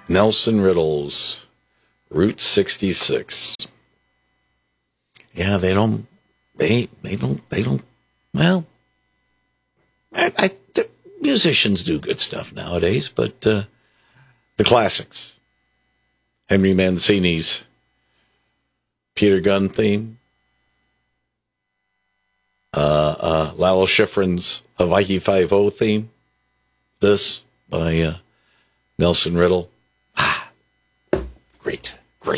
Nelson Riddle's Route 66. Yeah, they don't, well, the musicians do good stuff nowadays, but the classics. Henry Mancini's Peter Gunn theme. Lalo Schifrin's Hawaii Five-0 theme. This by Nelson Riddle. Great.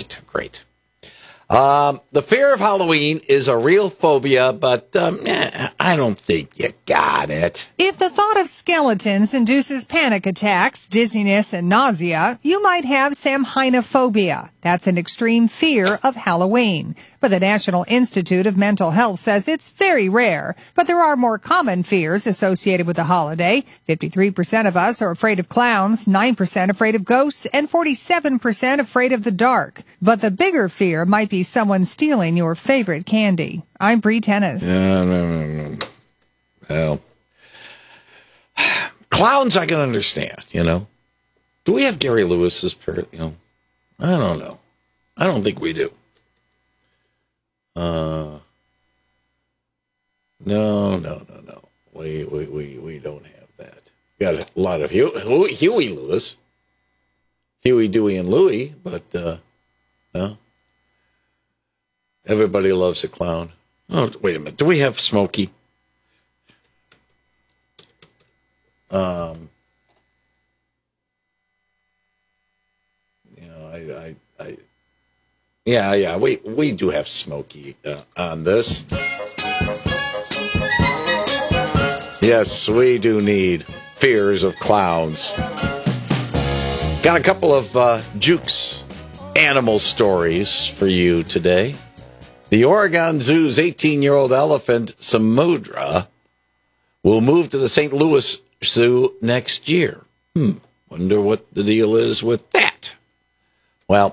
The fear of Halloween is a real phobia, but I don't think you got it. If the thought of skeletons induces panic attacks, dizziness, and nausea, you might have samhainophobia. That's an extreme fear of Halloween. But the National Institute of Mental Health says it's very rare. But there are more common fears associated with the holiday. 53% of us are afraid of clowns, 9% afraid of ghosts, and 47% afraid of the dark. But the bigger fear might be someone stealing your favorite candy. I'm Bree Tennis. No. Well, clowns I can understand, Do we have Gary Lewis's parrot, I don't know. I don't think we do. No. We don't have that. We got a lot of Huey Lewis. Huey, Dewey, and Louie, but no. Everybody loves a clown. Oh, wait a minute. Do we have Smokey? We do have Smokey on this. Yes, we do need fears of clowns. Got a couple of Jukes animal stories for you today. The Oregon Zoo's 18-year-old elephant, Samudra, will move to the St. Louis Zoo next year. Wonder what the deal is with that. Well,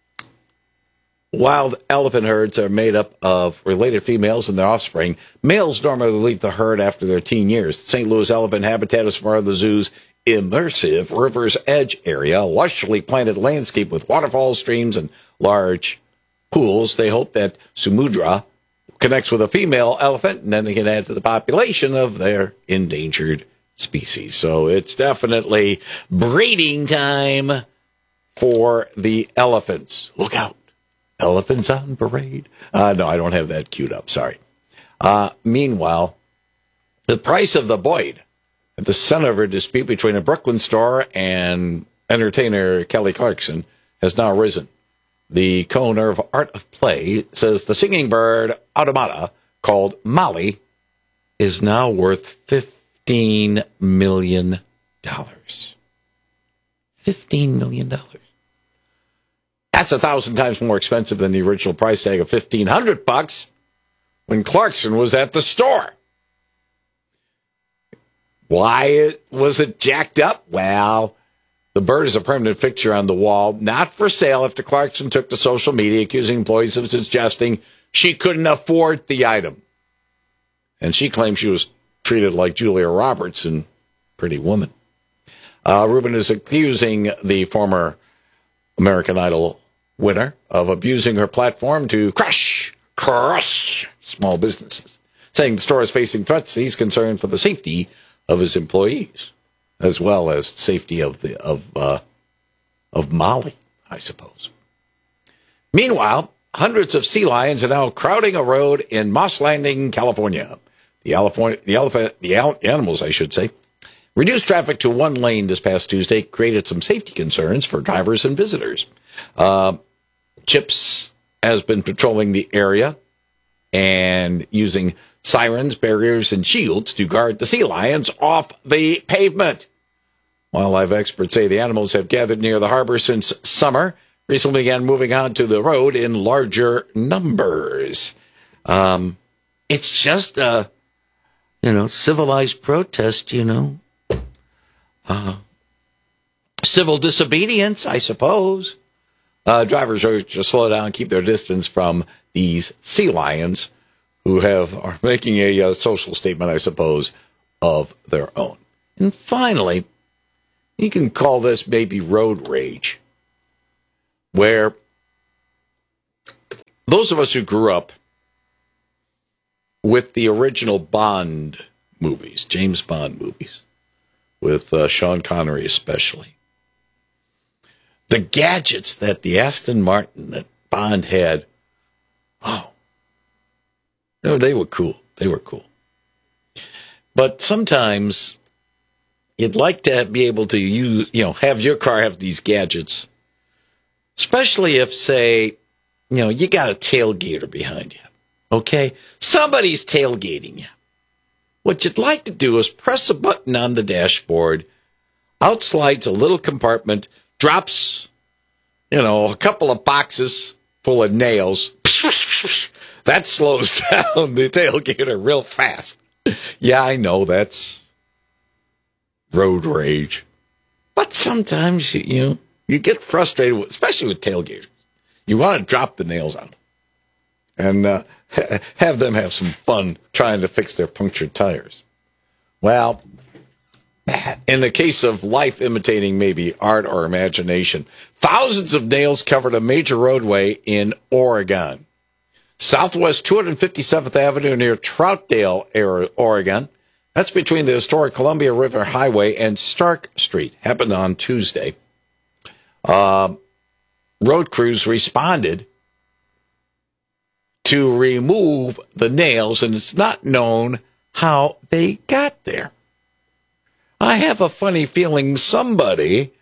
wild elephant herds are made up of related females and their offspring. Males normally leave the herd after their teen years. The St. Louis elephant habitat is part of the zoo's immersive River's Edge area, a lushly planted landscape with waterfalls, streams, and large pools. They hope that Samudra connects with a female elephant, and then they can add to the population of their endangered species. So it's definitely breeding time for the elephants. Look out. Elephants on parade. No, I don't have that queued up. Sorry. Meanwhile, the price of the Boyd at the center of a dispute between a Brooklyn store and entertainer Kelly Clarkson has now risen. The co-owner of Art of Play says the singing bird automata called Molly is now worth $15 million. $15 million. That's 1,000 times more expensive than the original price tag of $1,500 when Clarkson was at the store. Why was it jacked up? Well, the bird is a permanent fixture on the wall, not for sale after Clarkson took to social media accusing employees of suggesting she couldn't afford the item. And she claimed she was treated like Julia Roberts in Pretty Woman. Rubin is accusing the former American Idol winner of abusing her platform to crush small businesses, saying the store is facing threats. He's concerned for the safety of his employees, as well as safety of Molly, I suppose. Meanwhile, hundreds of sea lions are now crowding a road in Moss Landing, California. The animals, I should say, reduced traffic to one lane this past Tuesday, created some safety concerns for drivers and visitors. Chips has been patrolling the area and using sirens, barriers, and shields to guard the sea lions off the pavement. Wildlife experts say the animals have gathered near the harbor since summer, recently began moving on to the road in larger numbers. It's just a, civilized protest, civil disobedience, I suppose. Drivers are to slow down and keep their distance from these sea lions who are making a social statement, I suppose, of their own. And finally, you can call this maybe road rage. where those of us who grew up with the original Bond movies, James Bond movies, with Sean Connery especially, the gadgets that the Aston Martin that Bond had, they were cool. They were cool. But sometimes you'd like to be able to use, have your car have these gadgets, especially if, say, you got a tailgater behind you. Okay? Somebody's tailgating you. What you'd like to do is press a button on the dashboard, out slides a little compartment, drops, a couple of boxes full of nails. That slows down the tailgater real fast. Yeah, I know that's road rage. But sometimes, you get frustrated, especially with tailgaters. You want to drop the nails on them and have them have some fun trying to fix their punctured tires. Well, in the case of life imitating maybe art or imagination, thousands of nails covered a major roadway in Oregon. Southwest 257th Avenue near Troutdale, Oregon. That's between the historic Columbia River Highway and Stark Street. Happened on Tuesday. Road crews responded to remove the nails, and it's not known how they got there. I have a funny feeling somebody,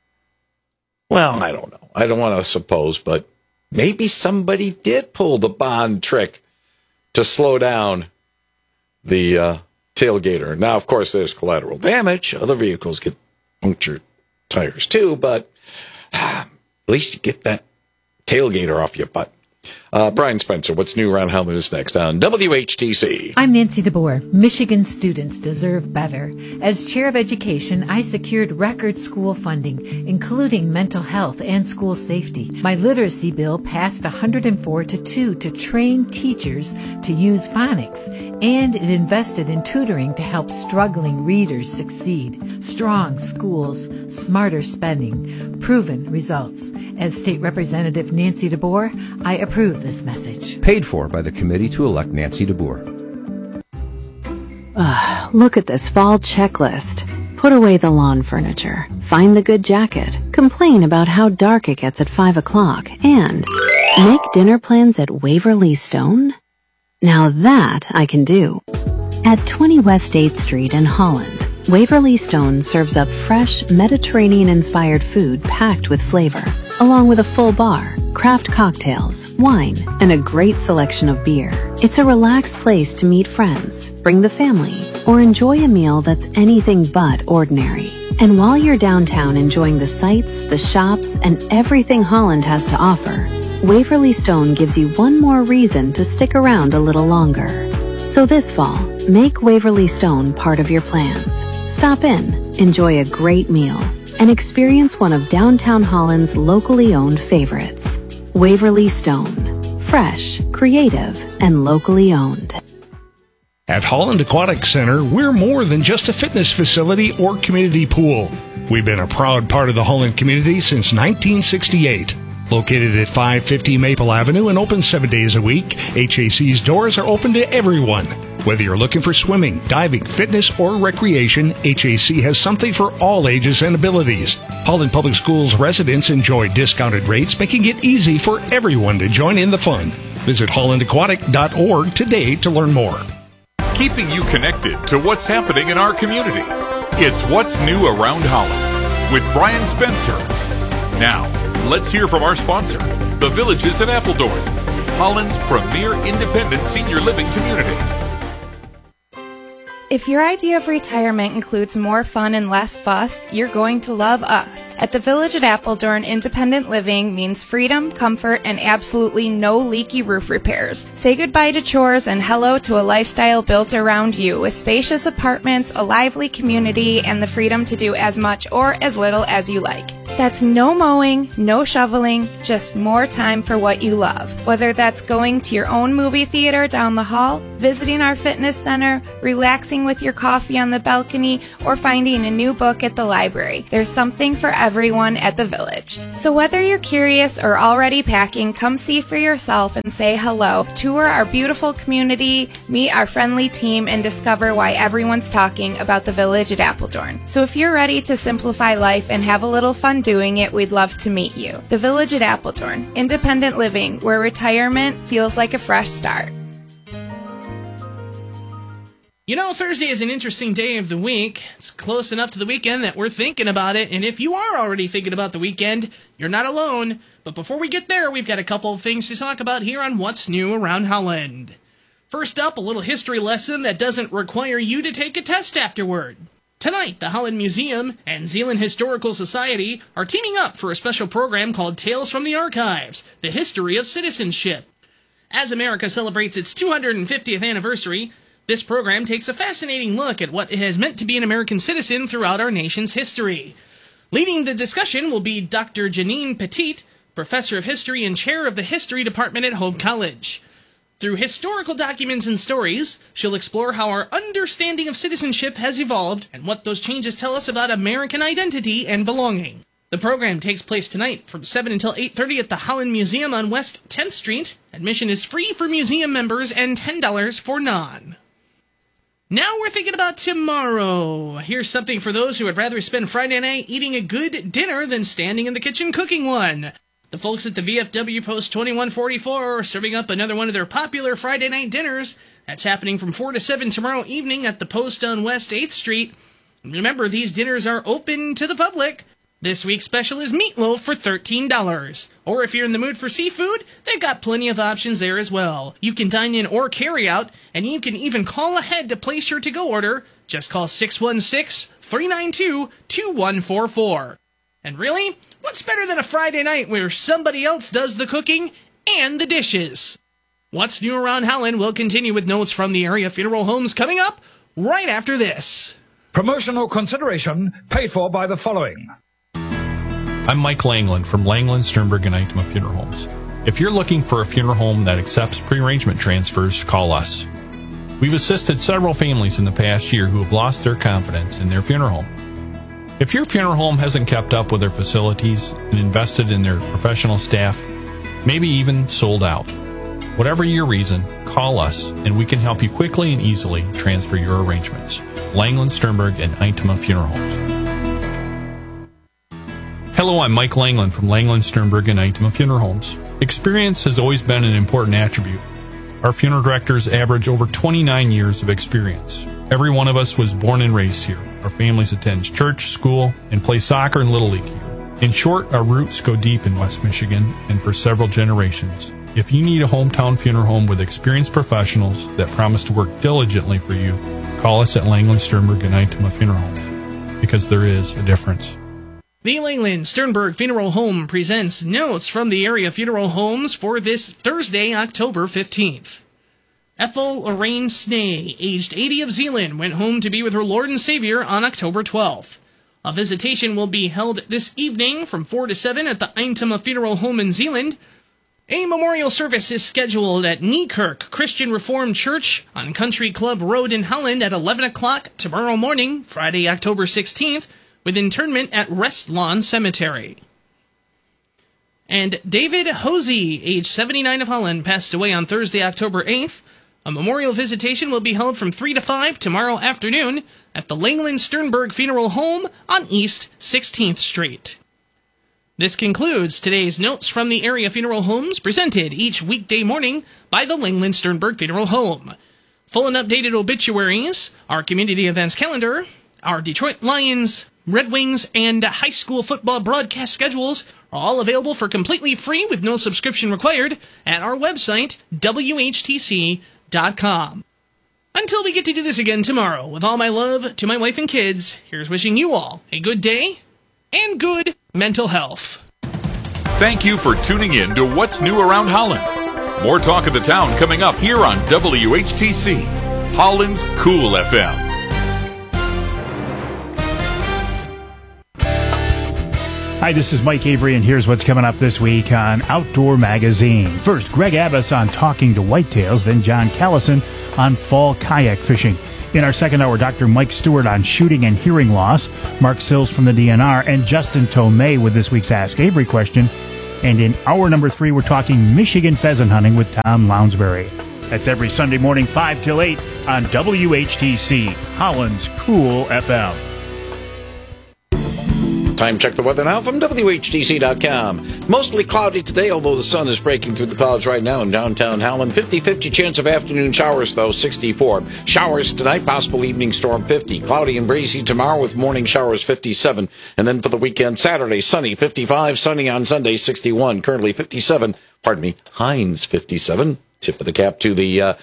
I don't know. I don't want to suppose, but maybe somebody did pull the Bond trick to slow down the tailgater. Now, of course, there's collateral damage. Other vehicles get punctured tires too, but at least you get that tailgater off your butt. Brian Spencer, what's new around Holland is next on WHTC. I'm Nancy DeBoer. Michigan students deserve better. As chair of education, I secured record school funding, including mental health and school safety. My literacy bill passed 104-2 to train teachers to use phonics, and it invested in tutoring to help struggling readers succeed. Strong schools, smarter spending, proven results. As State Representative Nancy DeBoer, I approve this message. Paid for by the committee to elect Nancy DeBoer. Look at this fall checklist. Put away the lawn furniture. Find the good jacket. Complain about how dark it gets at 5 o'clock. And make dinner plans at Waverly Stone? Now that I can do. At 20 West 8th Street in Holland, Waverly Stone serves up fresh, Mediterranean-inspired food packed with flavor, along with a full bar, craft cocktails, wine, and a great selection of beer. It's a relaxed place to meet friends, bring the family, or enjoy a meal that's anything but ordinary. And while you're downtown enjoying the sights, the shops, and everything Holland has to offer, Waverly Stone gives you one more reason to stick around a little longer. So this fall, make Waverly Stone part of your plans. Stop in, enjoy a great meal, and experience one of downtown Holland's locally owned favorites. Waverly Stone. Fresh, creative, and locally owned. At Holland Aquatic Center, we're more than just a fitness facility or community pool. We've been a proud part of the Holland community since 1968. Located at 550 Maple Avenue and open 7 days a week, HAC's doors are open to everyone. Whether you're looking for swimming, diving, fitness, or recreation, HAC has something for all ages and abilities. Holland Public Schools residents enjoy discounted rates, making it easy for everyone to join in the fun. Visit hollandaquatic.org today to learn more. Keeping you connected to what's happening in our community. It's What's New Around Holland with Brian Spencer. Now, let's hear from our sponsor, The Villages in Appledorn, Holland's premier independent senior living community. If your idea of retirement includes more fun and less fuss, you're going to love us. At the Village at Appledorn, independent living means freedom, comfort, and absolutely no leaky roof repairs. Say goodbye to chores and hello to a lifestyle built around you with spacious apartments, a lively community, and the freedom to do as much or as little as you like. That's no mowing, no shoveling, just more time for what you love. Whether that's going to your own movie theater down the hall, visiting our fitness center, relaxing with your coffee on the balcony, or finding a new book at the library, there's something for everyone at the Village. So whether you're curious or already packing, come see for yourself and say hello, tour our beautiful community, meet our friendly team, and discover why everyone's talking about the Village at Appledorn. So if you're ready to simplify life and have a little fun doing it, we'd love to meet you. The Village at Appledorn, independent living where retirement feels like a fresh start. You know, Thursday is an interesting day of the week. It's close enough to the weekend that we're thinking about it, and if you are already thinking about the weekend, you're not alone. But before we get there, we've got a couple of things to talk about here on What's New Around Holland. First up, a little history lesson that doesn't require you to take a test afterward. Tonight, the Holland Museum and Zeeland Historical Society are teaming up for a special program called Tales from the Archives, the History of Citizenship. As America celebrates its 250th anniversary, this program takes a fascinating look at what it has meant to be an American citizen throughout our nation's history. Leading the discussion will be Dr. Janine Petit, Professor of History and Chair of the History Department at Hope College. Through historical documents and stories, she'll explore how our understanding of citizenship has evolved and what those changes tell us about American identity and belonging. The program takes place tonight from 7 until 8:30 at the Holland Museum on West 10th Street. Admission is free for museum members and $10 for non. Now we're thinking about tomorrow. Here's something for those who would rather spend Friday night eating a good dinner than standing in the kitchen cooking one. The folks at the VFW Post 2144 are serving up another one of their popular Friday night dinners. That's happening from 4 to 7 tomorrow evening at the Post on West 8th Street. And remember, these dinners are open to the public. This week's special is meatloaf for $13. Or if you're in the mood for seafood, they've got plenty of options there as well. You can dine in or carry out, and you can even call ahead to place your to-go order. Just call 616-392-2144. And really, what's better than a Friday night where somebody else does the cooking and the dishes? What's New Around Holland will continue with notes from the area funeral homes coming up right after this. Promotional consideration paid for by the following. I'm Mike Langland from Langland, Sternberg, and Eichema Funeral Homes. If you're looking for a funeral home that accepts pre-arrangement transfers, call us. We've assisted several families in the past year who have lost their confidence in their funeral home. If your funeral home hasn't kept up with their facilities and invested in their professional staff, maybe even sold out, whatever your reason, call us and we can help you quickly and easily transfer your arrangements. Langland, Sternberg, and Eichema Funeral Homes. Hello, I'm Mike Langland from Langland, Sternberg, and Eichema Funeral Homes. Experience has always been an important attribute. Our funeral directors average over 29 years of experience. Every one of us was born and raised here. Our families attend church, school, and play soccer and Little League here. In short, our roots go deep in West Michigan and for several generations. If you need a hometown funeral home with experienced professionals that promise to work diligently for you, call us at Langland, Sternberg, and Eichema Funeral Homes, because there is a difference. The Langland Sternberg Funeral Home presents notes from the area funeral homes for this Thursday, October 15th. Ethel Lorraine Snay, aged 80 of Zeeland, went home to be with her Lord and Savior on October 12th. A visitation will be held this evening from 4 to 7 at the Eichema Funeral Home in Zeeland. A memorial service is scheduled at Niekirk Christian Reformed Church on Country Club Road in Holland at 11 o'clock tomorrow morning, Friday, October 16th, with internment at Rest Lawn Cemetery. And David Hosey, age 79 of Holland, passed away on Thursday, October 8th. A memorial visitation will be held from 3 to 5 tomorrow afternoon at the Langland Sternberg Funeral Home on East 16th Street. This concludes today's notes from the area funeral homes presented each weekday morning by the Langland Sternberg Funeral Home. Full and updated obituaries, our community events calendar, our Detroit Lions, Red Wings, and high school football broadcast schedules are all available for completely free with no subscription required at our website, WHTC.com. Until we get to do this again tomorrow, with all my love to my wife and kids, here's wishing you all a good day and good mental health. Thank you for tuning in to What's New Around Holland. More talk of the town coming up here on WHTC, Holland's Cool FM. Hi, this is Mike Avery, and here's what's coming up this week on Outdoor Magazine. First, Greg Abbas on talking to whitetails, then John Callison on fall kayak fishing. In our second hour, Dr. Mike Stewart on shooting and hearing loss, Mark Sills from the DNR, and Justin Tomei with this week's Ask Avery question. And in hour number 3, we're talking Michigan pheasant hunting with Tom Lounsbury. That's every Sunday morning, 5 till 8 on WHTC, Holland's Cool FM. Time check the weather now from WHTC.com. Mostly cloudy today, although the sun is breaking through the clouds right now in downtown Howland. 50-50 chance of afternoon showers, though, 64. Showers tonight, possible evening storm, 50. Cloudy and breezy tomorrow with morning showers, 57. And then for the weekend, Saturday, sunny, 55. Sunny on Sunday, 61. Currently 57. Heinz, 57. Tip of the cap to the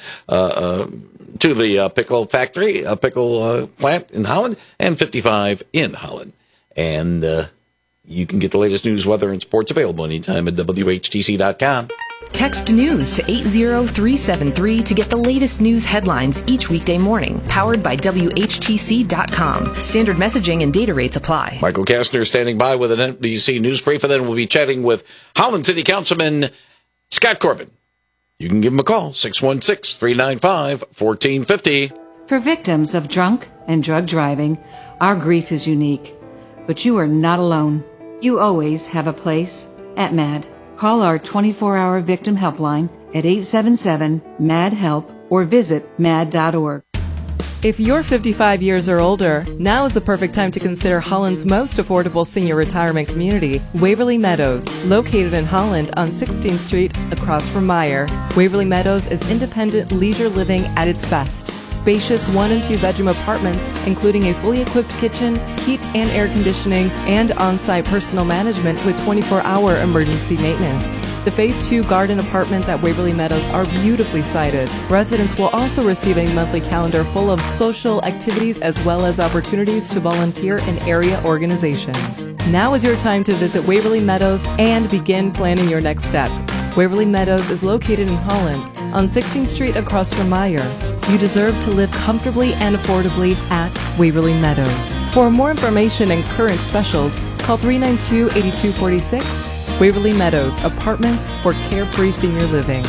pickle factory, pickle plant in Holland, and 55 in Holland. And you can get the latest news, weather, and sports available anytime at WHTC.com. Text news to 80373 to get the latest news headlines each weekday morning. Powered by WHTC.com. Standard messaging and data rates apply. Michael Kastner standing by with an NBC News brief, and then we'll be chatting with Holland City Councilman Scott Corbin. You can give him a call, 616-395-1450. For victims of drunk and drug driving, our grief is unique. But you are not alone. You always have a place at MAD. Call our 24-hour victim helpline at 877-MAD-HELP or visit mad.org. If you're 55 years or older, now is the perfect time to consider Holland's most affordable senior retirement community, Waverly Meadows, located in Holland on 16th Street across from Meyer. Waverly Meadows is independent leisure living at its best. Spacious 1- and 2-bedroom apartments, including a fully equipped kitchen, heat and air conditioning, and on-site personal management with 24-hour emergency maintenance. The Phase 2 garden apartments at Waverly Meadows are beautifully sited. Residents will also receive a monthly calendar full of social activities as well as opportunities to volunteer in area organizations. Now is your time to visit Waverly Meadows and begin planning your next step. Waverly Meadows is located in Holland on 16th Street across from Meyer. You deserve to live comfortably and affordably at Waverly Meadows. For more information and current specials, call 392-8246. Waverly Meadows, apartments for carefree senior living.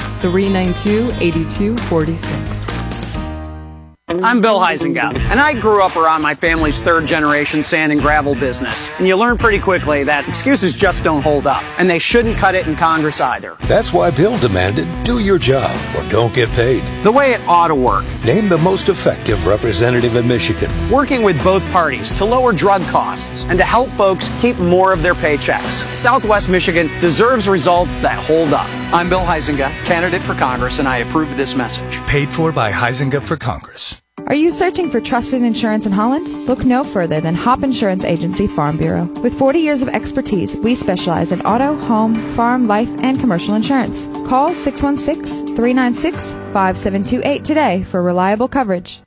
392-8246. I'm Bill Huizenga, and I grew up around my family's third-generation sand and gravel business. And you learn pretty quickly that excuses just don't hold up, and they shouldn't cut it in Congress either. That's why Bill demanded, do your job or don't get paid. The way it ought to work. Name the most effective representative in Michigan. Working with both parties to lower drug costs and to help folks keep more of their paychecks. Southwest Michigan deserves results that hold up. I'm Bill Huizenga, candidate for Congress, and I approve this message. Paid for by Huizenga for Congress. Are you searching for trusted insurance in Holland? Look no further than Hop Insurance Agency Farm Bureau. With 40 years of expertise, we specialize in auto, home, farm, life, and commercial insurance. Call 616-396-5728 today for reliable coverage.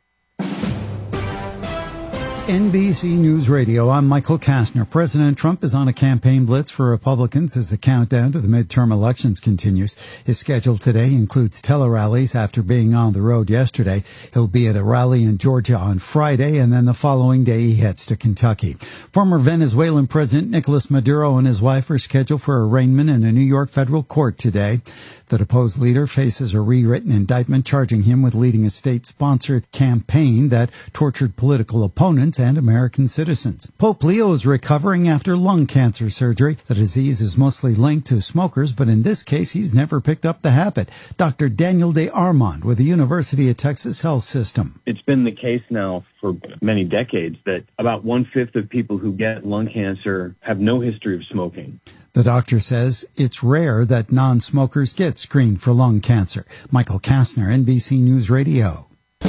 NBC News Radio, I'm Michael Kastner. President Trump is on a campaign blitz for Republicans as the countdown to the midterm elections continues. His schedule today includes tele-rallies after being on the road yesterday. He'll be at a rally in Georgia on Friday, and then the following day he heads to Kentucky. Former Venezuelan President Nicolas Maduro and his wife are scheduled for arraignment in a New York federal court today. The deposed leader faces a rewritten indictment charging him with leading a state-sponsored campaign that tortured political opponents and American citizens. Pope Leo is recovering after lung cancer surgery. The disease is mostly linked to smokers, but in this case, he's never picked up the habit. Dr. Daniel De Armand with the University of Texas Health System. It's been the case now for many decades that about 1/5 of people who get lung cancer have no history of smoking. The doctor says it's rare that non-smokers get screened for lung cancer. Michael Kastner, NBC News Radio.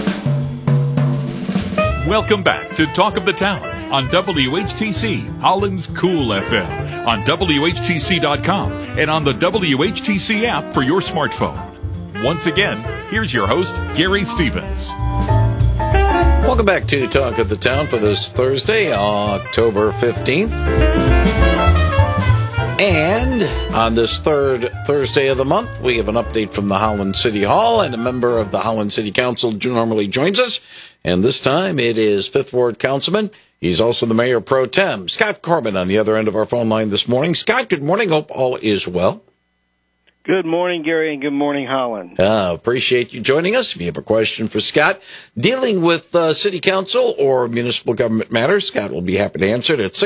Welcome back to Talk of the Town on WHTC, Holland's Cool FM, on WHTC.com, and on the WHTC app for your smartphone. Once again, here's your host, Gary Stevens. Welcome back to Talk of the Town for this Thursday, October 15th. And on this third Thursday of the month, we have an update from the Holland City Hall, and a member of the Holland City Council normally joins us. And this time it is 5th Ward Councilman He's also the mayor pro tem. Scott Corbin on the other end of our phone line this morning. Scott, good morning. Hope all is well. Good morning, Gary, and good morning, Holland. Appreciate you joining us. If you have a question for Scott dealing with city council or municipal government matters, Scott will be happy to answer it at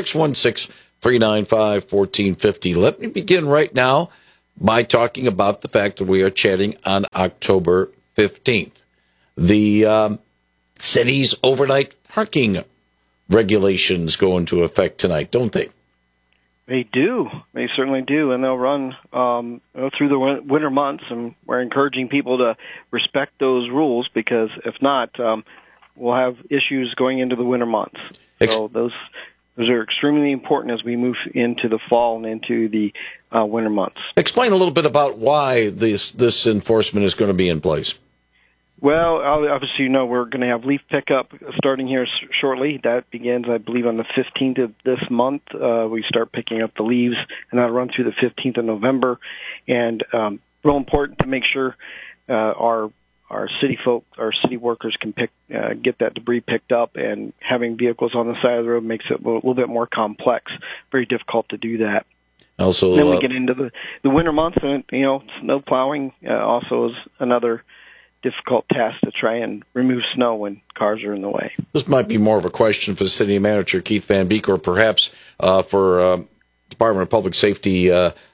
616-395-1450. Let me begin right now by talking about the fact that we are chatting on October 15th. The city's overnight parking regulations go into effect tonight, don't they? They do. They certainly do, and they'll run through the winter months, and we're encouraging people to respect those rules because if not, we'll have issues going into the winter months. So those are extremely important as we move into the fall and into the winter months. Explain a little bit about why this enforcement is going to be in place. Well, obviously, we're going to have leaf pickup starting here shortly. That begins, I believe, on the 15th of this month. We start picking up the leaves, and that'll run through the 15th of November. And real important to make sure our city folk, our city workers can get that debris picked up, and having vehicles on the side of the road makes it a little bit more complex, very difficult to do that. Also, then we get into the winter months, and snow plowing also is another difficult task to try and remove snow when cars are in the way. This might be more of a question for the city manager, Keith Van Beek, or perhaps for Department of Public Safety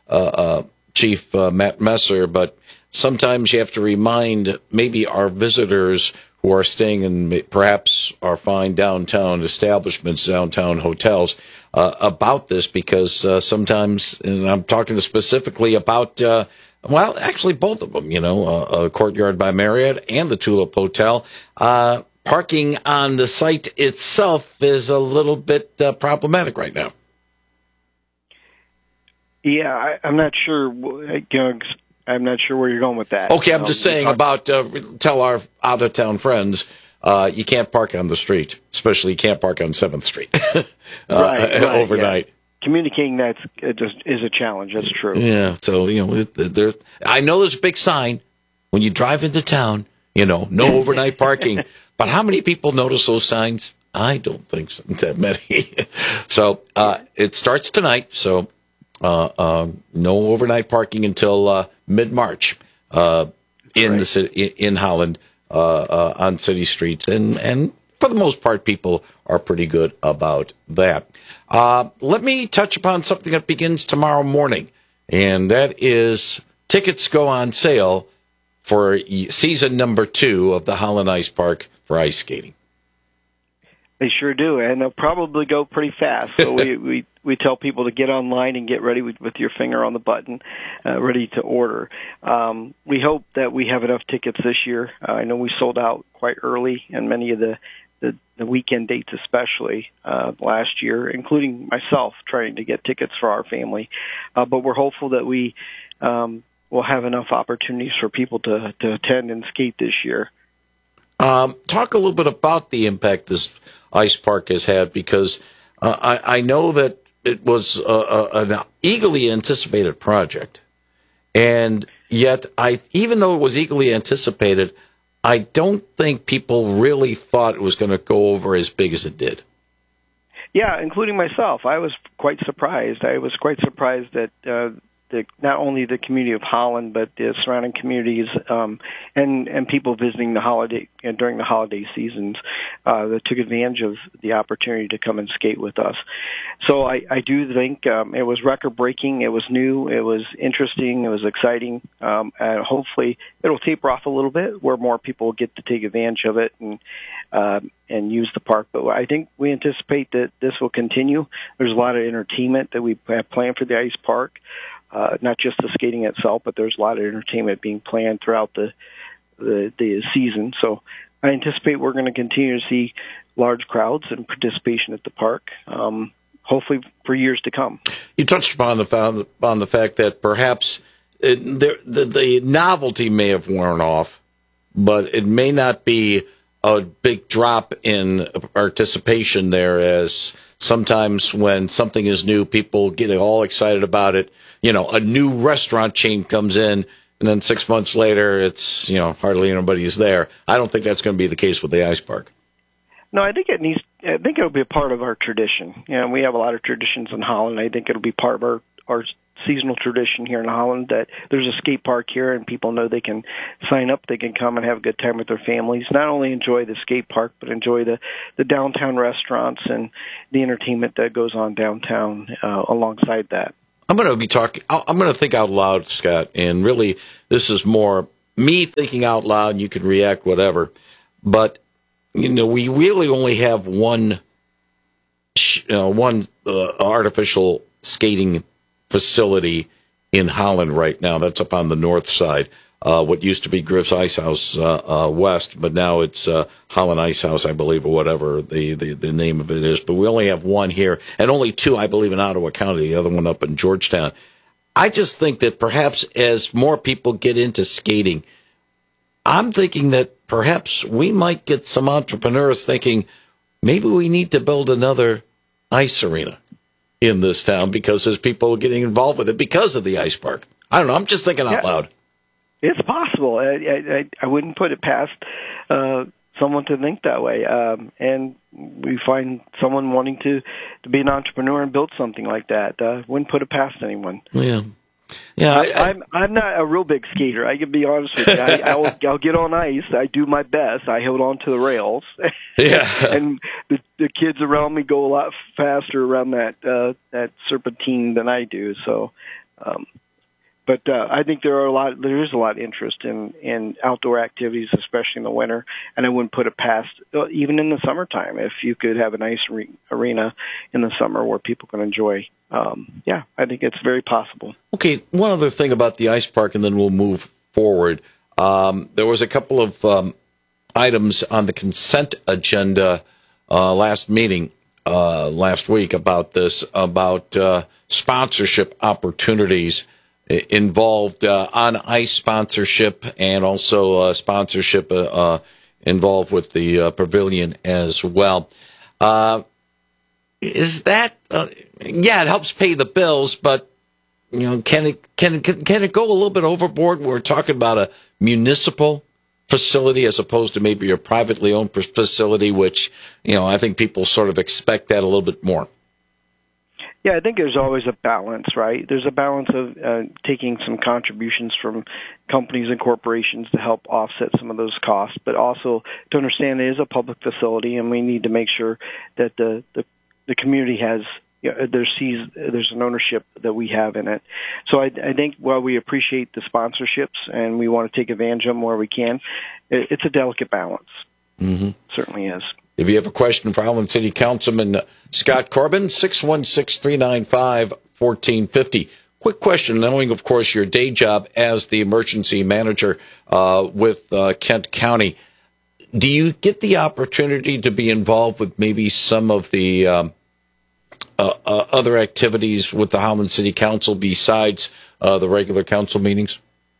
Chief Matt Messer, but sometimes you have to remind maybe our visitors who are staying in perhaps our fine downtown establishments, downtown hotels, about this, because sometimes, and I'm talking specifically about well, actually, both of them, Courtyard by Marriott and the Tulip Hotel. Parking on the site itself is a little bit problematic right now. Yeah, I'm not sure. I'm not sure where you're going with that. Okay, I'm just saying about tell our out-of-town friends you can't park on the street, especially you can't park on 7th Street right, overnight. Yeah. Communicating that is a challenge. That's true. Yeah. So, I know there's a big sign when you drive into town, no overnight parking. But how many people notice those signs? I don't think so, that many. So, it starts tonight. So, no overnight parking until mid-March in the city, in Holland, on city streets. And for the most part, people are pretty good about that. Let me touch upon something that begins tomorrow morning, and that is tickets go on sale for season number 2 of the Holland Ice Park for ice skating. They sure do, and they'll probably go pretty fast. So we tell people to get online and get ready with your finger on the button, ready to order. We hope that we have enough tickets this year. I know we sold out quite early, and many of the weekend dates especially last year, including myself trying to get tickets for our family. But we're hopeful that we will have enough opportunities for people to attend and skate this year. Talk a little bit about the impact this ice park has had, because I know that it was an eagerly anticipated project. And yet, even though it was eagerly anticipated, I don't think people really thought it was going to go over as big as it did. Yeah, including myself. I was quite surprised. I was quite surprised that not only the community of Holland, but the surrounding communities and people visiting during the holiday seasons that took advantage of the opportunity to come and skate with us. So I do think it was record-breaking. It was new. It was interesting. It was exciting. And hopefully it'll taper off a little bit where more people get to take advantage of it and use the park. But I think we anticipate that this will continue. There's a lot of entertainment that we have planned for the ice park. Not just the skating itself, but there's a lot of entertainment being planned throughout the season. So I anticipate we're going to continue to see large crowds and participation at the park, hopefully for years to come. You touched upon the fact that perhaps the novelty may have worn off, but it may not be a big drop in participation there, as sometimes when something is new, people get all excited about it. A new restaurant chain comes in, and then 6 months later, it's, hardly anybody's there. I don't think that's going to be the case with the ice park. No, I think it needs I think it'll be a part of our tradition. You know, we have a lot of traditions in Holland. I think it'll be part of our seasonal tradition here in Holland that there's a skate park here and people know they can sign up, they can come and have a good time with their families. Not only enjoy the skate park, but enjoy the downtown restaurants and the entertainment that goes on downtown alongside that. I'm going to think out loud, Scott, and really this is more me thinking out loud and you can react whatever. But, you know, we really only have one artificial skating facility in Holland right now. That's up on the north side. What used to be Griff's Ice House west, but now it's Holland Ice House, I believe, or whatever the name of it is. But we only have one here, and only two, I believe, in Ottawa County, the other one up in Georgetown. I just think that perhaps as more people get into skating, I'm thinking that perhaps we might get some entrepreneurs thinking maybe we need to build another ice arena in this town because there's people getting involved with it because of the ice park. I don't know. I'm just thinking out loud. It's possible. I wouldn't put it past someone to think that way. And we find someone wanting to be an entrepreneur and build something like that. Wouldn't put it past anyone. Yeah. I'm not a real big skater. I can be honest with you. I'll get on ice. I do my best. I hold on to the rails. Yeah. And the kids around me go a lot faster around that serpentine than I do. So, but I think there is a lot of interest in outdoor activities, especially in the winter. And I wouldn't put it past even in the summertime if you could have a nice arena in the summer where people can enjoy. I think it's very possible. Okay, one other thing about the ice park, and then we'll move forward. There was a couple of items on the consent agenda last week about this, about sponsorship opportunities involved on ice sponsorship and also sponsorship involved with the pavilion as well. Is that it helps pay the bills, but you know, can it go a little bit overboard? We're talking about a municipal facility as opposed to maybe a privately owned facility, which, you know, I think people sort of expect that a little bit more. Yeah, I think there's always a balance, right? There's a balance of taking some contributions from companies and corporations to help offset some of those costs, but also to understand it is a public facility, and we need to make sure that the community has, there's an ownership that we have in it. So I think while we appreciate the sponsorships and we want to take advantage of them where we can, it's a delicate balance. Mm-hmm. It certainly is. If you have a question for Holland City Councilman Scott Corbin, 616-395-1450. Quick question, knowing, of course, your day job as the emergency manager with Kent County, do you get the opportunity to be involved with maybe some of the other activities with the Holland City Council besides the regular council meetings?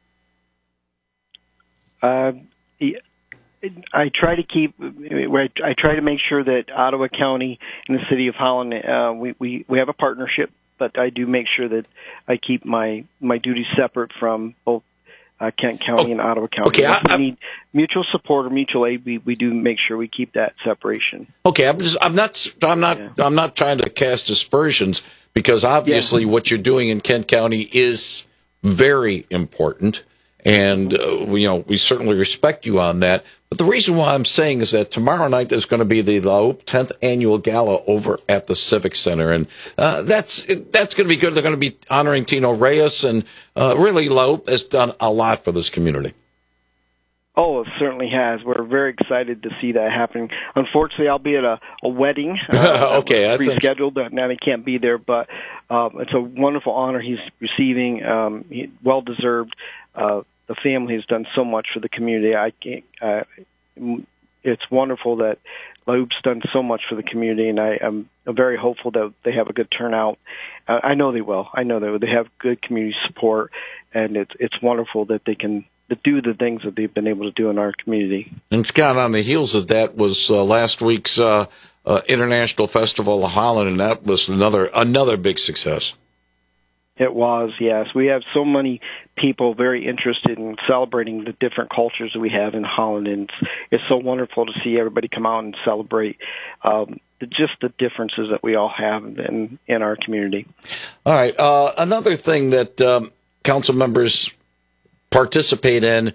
I try to make sure that Ottawa County and the City of Holland, we have a partnership, but I do make sure that I keep my duties separate from both Kent County and Ottawa County. Okay, if we need mutual support or mutual aid, we do make sure we keep that separation. Okay, I'm not trying to cast aspersions, because obviously what you're doing in Kent County is very important, and we certainly respect you on that. But the reason why I'm saying is that tomorrow night is going to be the LaOpe 10th annual gala over at the Civic Center, and that's going to be good. They're going to be honoring Tino Reyes, and really LaOpe has done a lot for this community. Oh, it certainly has. We're very excited to see that happening. Unfortunately, I'll be at a wedding. Okay, that's rescheduled, and I can't be there, but it's a wonderful honor he's receiving. Well deserved. The family has done so much for the community. It's wonderful that LaOpe's done so much for the community, and I'm very hopeful that they have a good turnout. I know they will. I know they have good community support, and it's wonderful that they can do the things that they've been able to do in our community. And Scott, on the heels of that was last week's International Festival of Holland, and that was another big success. It was, yes. We have so many people very interested in celebrating the different cultures that we have in Holland, and it's so wonderful to see everybody come out and celebrate the differences that we all have in our community. All right. Another thing that council members participate in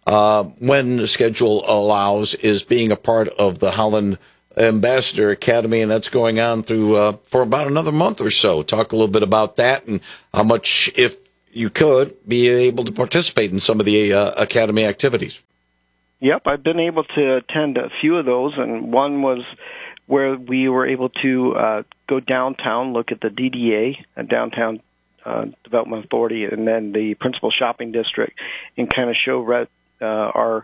when the schedule allows is being a part of the Holland Ambassador Academy, and that's going on through for about another month or so. Talk a little bit about that and how much, if you could, be able to participate in some of the Academy activities. Yep, I've been able to attend a few of those, and one was where we were able to go downtown, look at the DDA, Downtown Development Authority, and then the Principal Shopping District, and kind of show our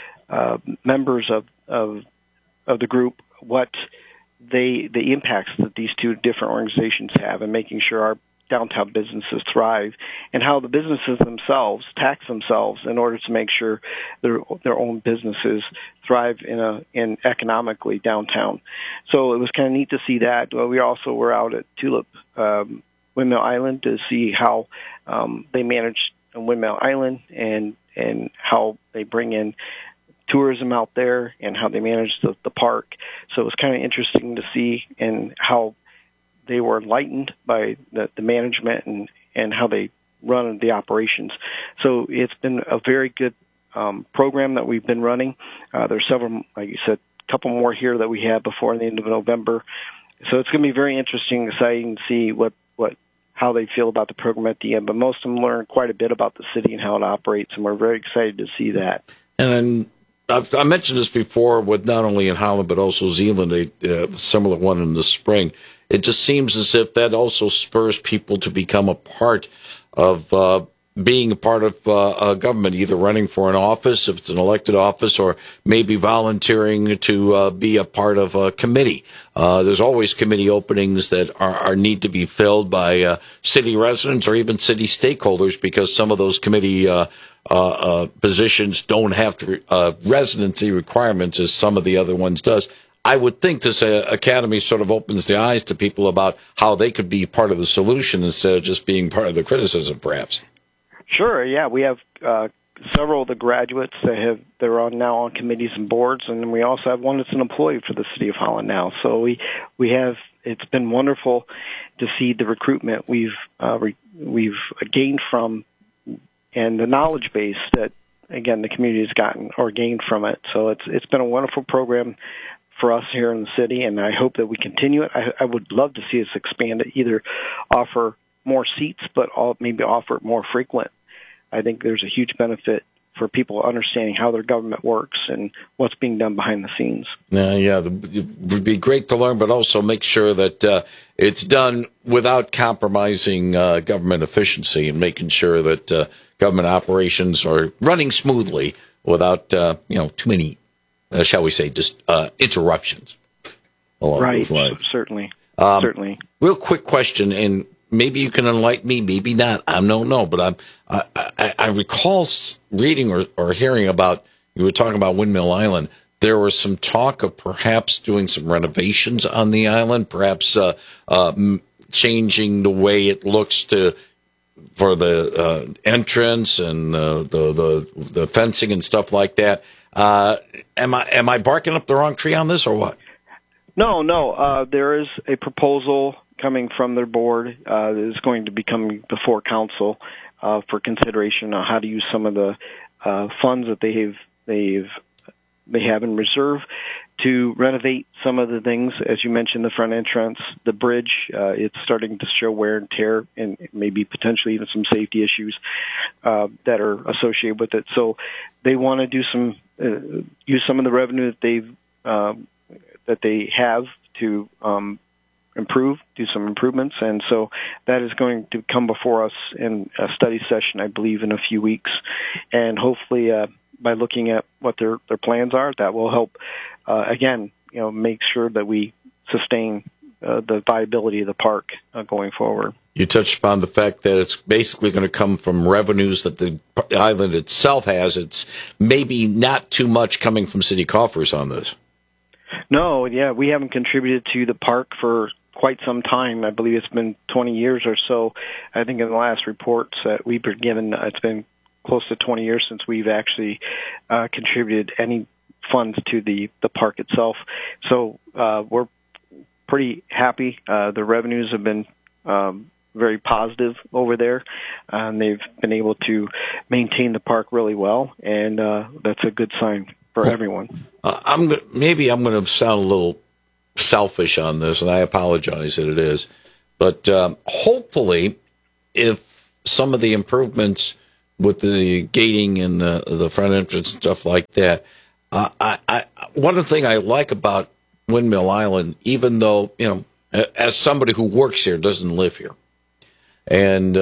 members of the group what the impacts that these two different organizations have, and making sure our downtown businesses thrive, and how the businesses themselves tax themselves in order to make sure their own businesses thrive in economically downtown. So it was kind of neat to see that. We also were out at Tulip Windmill Island to see how they manage Windmill Island and how they bring in tourism out there and how they manage the park. So it was kind of interesting to see and how they were enlightened by the management and how they run the operations. So it's been a very good program that we've been running. There's several, like you said, a couple more here that we have before the end of November. So it's going to be very interesting, exciting to see how they feel about the program at the end. But most of them learn quite a bit about the city and how it operates, and we're very excited to see that. And I mentioned this before with not only in Holland but also Zeeland, a similar one in the spring. It just seems as if that also spurs people to become a part of being a part of government, either running for an office, if it's an elected office, or maybe volunteering to be a part of a committee. There's always committee openings that are need to be filled by city residents or even city stakeholders, because some of those committee positions don't have residency requirements as some of the other ones does. I would think this academy sort of opens the eyes to people about how they could be part of the solution instead of just being part of the criticism, perhaps. Sure, yeah. We have several of the graduates they're on now on committees and boards, and we also have one that's an employee for the City of Holland now. So we have, it's been wonderful to see the recruitment we've gained from, and the knowledge base that, again, the community has gotten or gained from it. So it's been a wonderful program for us here in the city, and I hope that we continue it. I would love to see us expand it, either offer more seats, but maybe offer it more frequent. I think there's a huge benefit for people understanding how their government works and what's being done behind the scenes. Yeah, it would be great to learn, but also make sure that it's done without compromising government efficiency and making sure that government operations are running smoothly without too many, shall we say, just interruptions along those lines. Certainly. Real quick question, and maybe you can enlighten me, maybe not. I don't know, but I recall reading or hearing about, you were talking about Windmill Island. There was some talk of perhaps doing some renovations on the island, perhaps changing the way it looks for the entrance and the fencing and stuff like that. Am I barking up the wrong tree on this, or what? No. There is a proposal coming from their board that is going to be coming before council for consideration on how to use some of the funds that they have in reserve to renovate some of the things, as you mentioned, the front entrance, the bridge. It's starting to show wear and tear, and maybe potentially even some safety issues that are associated with it. So they want to do use some of the revenue that they have to do some improvements, and so that is going to come before us in a study session, I believe, in a few weeks, and hopefully by looking at what their plans are, that will help again, make sure that we sustain the viability of the park going forward. You touched upon the fact that it's basically going to come from revenues that the island itself has. It's maybe not too much coming from city coffers on this. No, yeah, we haven't contributed to the park for quite some time. I believe it's been 20 years or so. I think in the last reports that we've been given, it's been close to 20 years since we've actually contributed any funds to the park itself. So we're pretty happy. The revenues have been very positive over there. They've been able to maintain the park really well, and that's a good sign for everyone. Maybe I'm going to sound a little selfish on this, and I apologize that it is, but hopefully, if some of the improvements with the gating and the front entrance and stuff like that, one thing I like about Windmill Island, even though, as somebody who works here, doesn't live here, and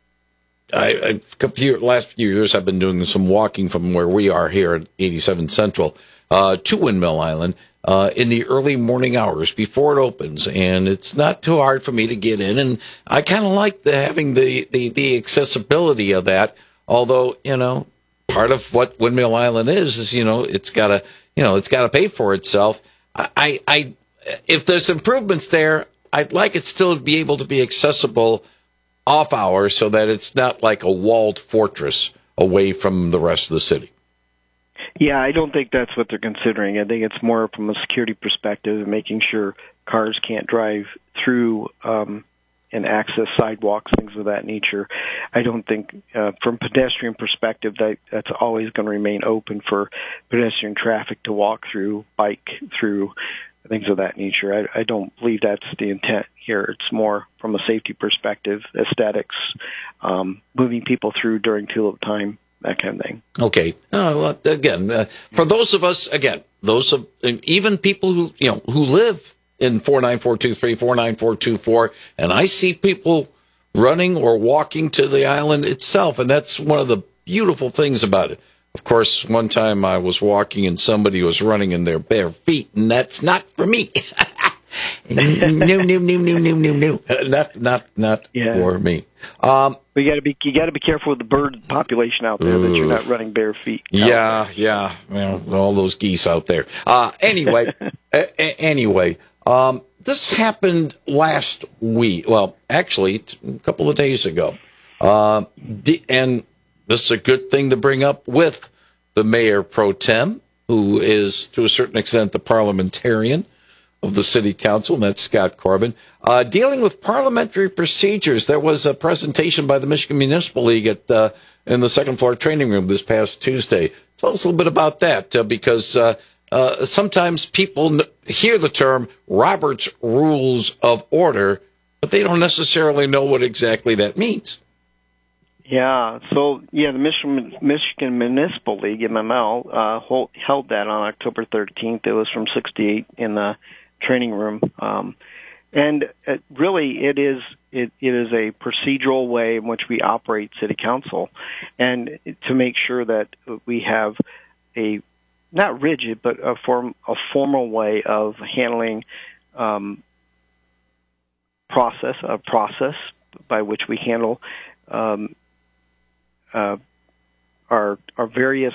last few years I've been doing some walking from where we are here at 87 Central to Windmill Island in the early morning hours before it opens, and it's not too hard for me to get in, and I kind of like having the accessibility of that. Although, part of what Windmill Island is it's got to pay for itself. If there's improvements there, I'd like it still to be able to be accessible off hours so that it's not like a walled fortress away from the rest of the city. Yeah, I don't think that's what they're considering. I think it's more from a security perspective, making sure cars can't drive through and access sidewalks, things of that nature. I don't think, from pedestrian perspective, that's always going to remain open for pedestrian traffic to walk through, bike through, things of that nature. I don't believe that's the intent here. It's more from a safety perspective, aesthetics, moving people through during tulip time, that kind of thing. Okay. Again, for those of us, even people who live in 49423, 49424, and I see people running or walking to the island itself, and that's one of the beautiful things about it. Of course, one time I was walking and somebody was running in their bare feet, and that's not for me. No. Not for me. But you got to be careful with the bird population out there that you're not running bare feet. Yeah. Well, all those geese out there. Anyway, this happened last week. Well, actually, a couple of days ago. And this is a good thing to bring up with the mayor pro tem, who is, to a certain extent, the parliamentarian of the city council, and that's Scott Corbin. Dealing with parliamentary procedures, there was a presentation by the Michigan Municipal League in the second floor training room this past Tuesday. Tell us a little bit about that, because sometimes people hear the term Robert's Rules of Order, but they don't necessarily know what exactly that means. Yeah, so the Michigan Municipal League, MML, held that on October 13th. It was from 6 to 8 in the training room, and really it is a procedural way in which we operate city council, and to make sure that we have a not rigid but a formal way of handling process by which we handle our various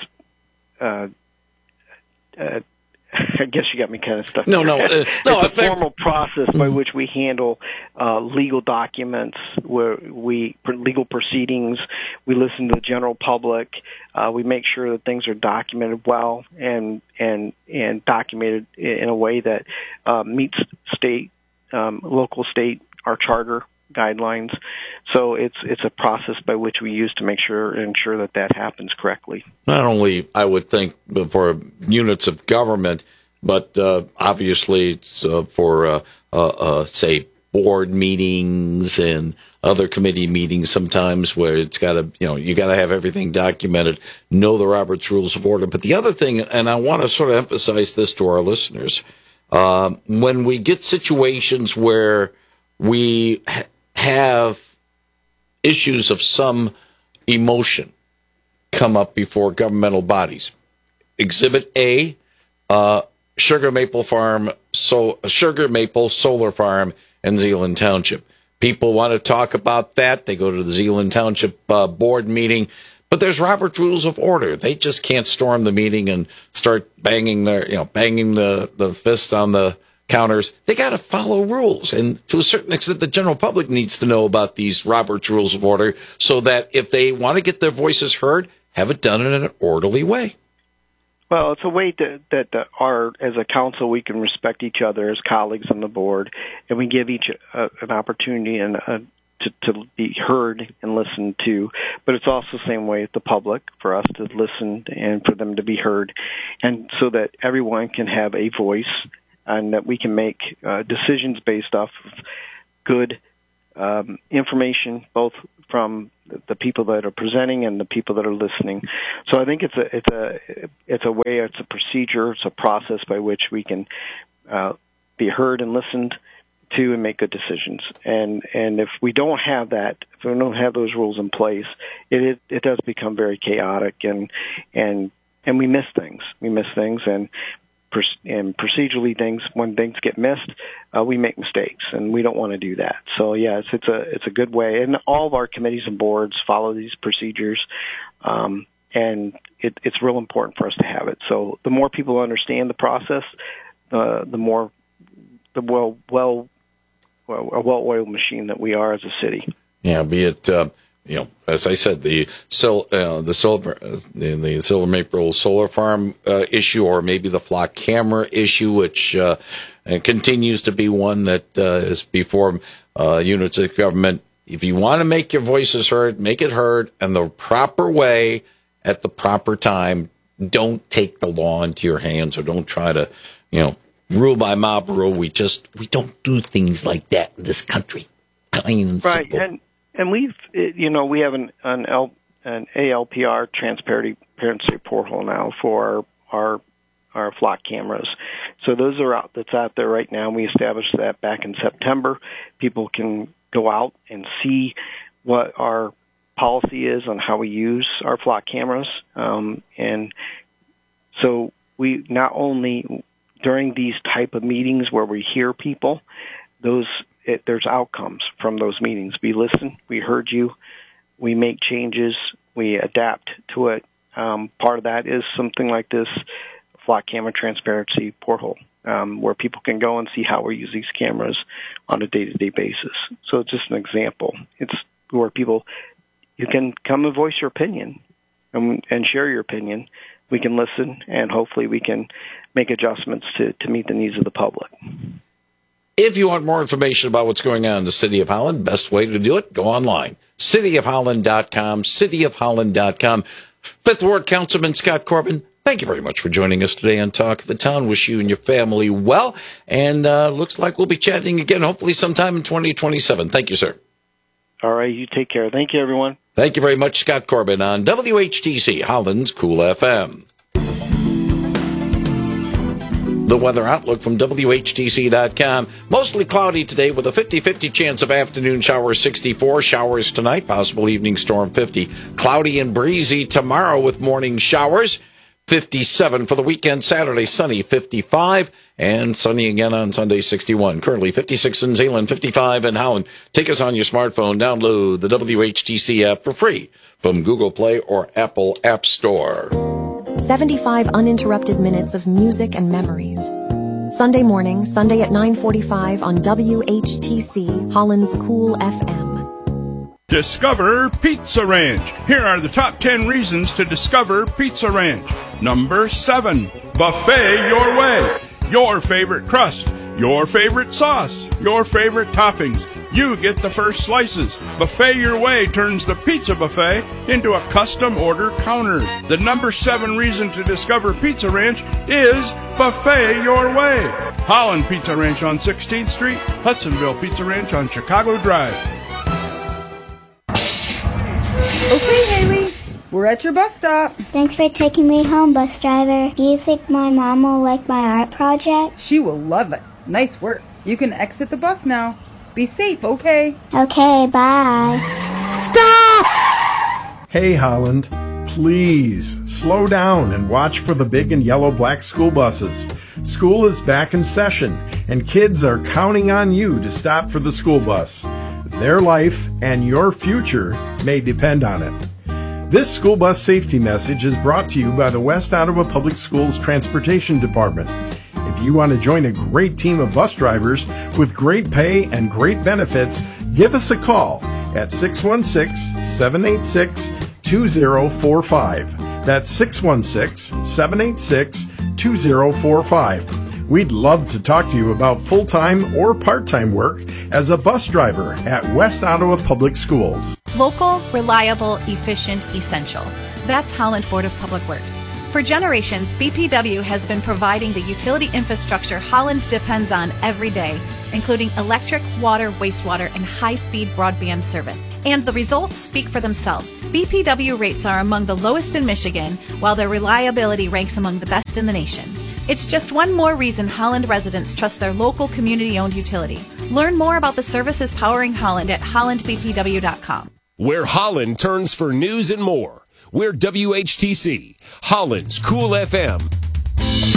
I guess you got me kind of stuck. No. It's a formal process by which we handle legal documents, legal proceedings. We listen to the general public. We make sure that things are documented well and documented in a way that meets local state, our charter guidelines. So it's a process by which we use to ensure that happens correctly. Not only, I would think, for units of government, but obviously it's for, say, board meetings and other committee meetings sometimes where it's got to, you got to have everything documented, know the Robert's Rules of Order. But the other thing, and I want to sort of emphasize this to our listeners, when we get situations where we have issues of some emotion come up before governmental bodies. Exhibit A, Sugar Maple Solar Farm in Zeeland Township. People want to talk about that. They go to the Zeeland Township board meeting, but there's Robert's Rules of Order. They just can't storm the meeting and start banging the fist on the counters. They got to follow rules, and to a certain extent, the general public needs to know about these Robert's Rules of Order so that if they want to get their voices heard, have it done in an orderly way. Well, it's a way that as a council, we can respect each other as colleagues on the board, and we give each an opportunity and to be heard and listened to. But it's also the same way with the public, for us to listen and for them to be heard, and so that everyone can have a voice and that we can make decisions based off of good information, both from the people that are presenting and the people that are listening. So I think it's a way, it's a procedure, it's a process by which we can be heard and listened to and make good decisions. And if we don't have that, if we don't have those rules in place, it does become very chaotic and we miss things. And procedurally, when things get missed, we make mistakes, and we don't want to do that. So yes, it's a good way, and all of our committees and boards follow these procedures, and it's real important for us to have it. So the more people understand the process, the more well-oiled machine that we are as a city. Yeah, be it. As I said, the Silver Maple Solar Farm issue, or maybe the flock camera issue, which continues to be one that is before units of government. If you want to make your voices heard, make it heard in the proper way at the proper time. Don't take the law into your hands, or don't try to, rule by mob rule. We don't do things like that in this country. Plain and simple. Right. And we have an ALPR transparency portal now for our flock cameras. So those are that's out there right now. We established that back in September. People can go out and see what our policy is on how we use our flock cameras. And so we not only during these type of meetings where we hear people, there's outcomes from those meetings. We listen, we heard you, we make changes, we adapt to it. Part of that is something like this flock camera transparency portal, where people can go and see how we use these cameras on a day-to-day basis. So it's just an example. It's where you can come and voice your opinion and share your opinion. We can listen, and hopefully we can make adjustments to meet the needs of the public. If you want more information about what's going on in the City of Holland, best way to do it, go online. cityofholland.com, cityofholland.com. Fifth Ward Councilman Scott Corbin, thank you very much for joining us today on Talk of the Town. Wish you and your family well, and looks like we'll be chatting again, hopefully sometime in 2027. Thank you, sir. All right, you take care. Thank you, everyone. Thank you very much, Scott Corbin, on WHTC, Holland's Cool FM. The weather outlook from WHTC.com. Mostly cloudy today with a 50-50 chance of afternoon showers, 64. Showers tonight, possible evening storm, 50. Cloudy and breezy tomorrow with morning showers, 57 for the weekend. Saturday, sunny, 55. And sunny again on Sunday, 61. Currently 56 in Zeeland, 55 in Howland. Take us on your smartphone. Download the WHTC app for free from Google Play or Apple App Store. 75 uninterrupted minutes of music and memories. Sunday morning, Sunday at 9:45 on WHTC, Holland's Cool FM. Discover Pizza Ranch. Here are the top 10 reasons to discover Pizza Ranch. Number 7, buffet your way. Your favorite crust, your favorite sauce, your favorite toppings. You get the first slices. Buffet Your Way turns the pizza buffet into a custom order counter. The number 7 reason to discover Pizza Ranch is Buffet Your Way. Holland Pizza Ranch on 16th Street, Hudsonville Pizza Ranch on Chicago Drive. Okay, Haley, we're at your bus stop. Thanks for taking me home, bus driver. Do you think my mom will like my art project? She will love it. Nice work. You can exit the bus now. Be safe, okay? Okay, bye. Stop! Hey, Holland, please slow down and watch for the big and yellow black school buses. School is back in session, and kids are counting on you to stop for the school bus. Their life and your future may depend on it. This school bus safety message is brought to you by the West Ottawa Public Schools Transportation Department. If you want to join a great team of bus drivers with great pay and great benefits, give us a call at 616-786-2045. That's 616-786-2045. We'd love to talk to you about full-time or part-time work as a bus driver at West Ottawa Public Schools. Local, reliable, efficient, essential. That's Holland Board of Public Works. For generations, BPW has been providing the utility infrastructure Holland depends on every day, including electric, water, wastewater, and high-speed broadband service. And the results speak for themselves. BPW rates are among the lowest in Michigan, while their reliability ranks among the best in the nation. It's just one more reason Holland residents trust their local community-owned utility. Learn more about the services powering Holland at hollandbpw.com. Where Holland turns for news and more. We're WHTC, Holland's Cool FM.